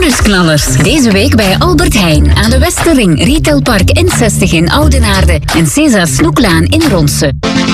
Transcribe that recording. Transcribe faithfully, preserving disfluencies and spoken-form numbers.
bonusknallers. Deze week bij Albert Heijn aan de Westerring, Retailpark N zestig in Oudenaarde en César Snoeklaan in Ronse.